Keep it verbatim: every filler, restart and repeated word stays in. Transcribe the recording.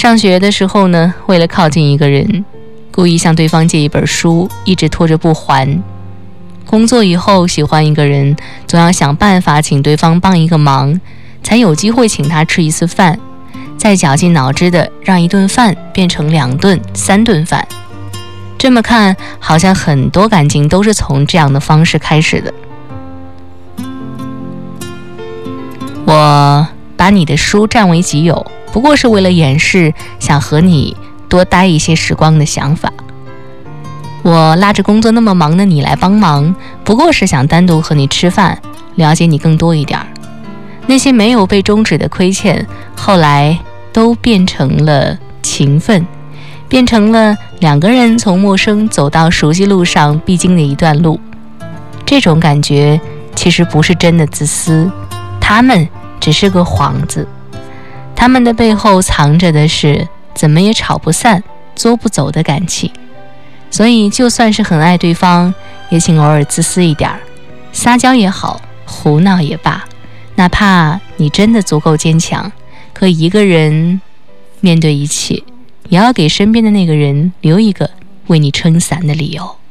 上学的时候呢，为了靠近一个人，故意向对方借一本书，一直拖着不还。工作以后喜欢一个人，总要想办法请对方帮一个忙，才有机会请他吃一次饭，再绞尽脑汁的让一顿饭变成两顿、三顿饭。这么看，好像很多感情都是从这样的方式开始的。我把你的书占为己有，不过是为了掩饰想和你多待一些时光的想法。我拉着工作那么忙的你来帮忙，不过是想单独和你吃饭，了解你更多一点。那些没有被终止的亏欠，后来都变成了情分，变成了两个人从陌生走到熟悉路上必经的一段路。这种感觉其实不是真的自私，他们只是个幌子，他们的背后藏着的是怎么也吵不散、作不走的感情。所以就算是很爱对方，也请偶尔自私一点，撒娇也好，胡闹也罢，哪怕你真的足够坚强，可一个人面对一切，也要给身边的那个人留一个为你撑伞的理由。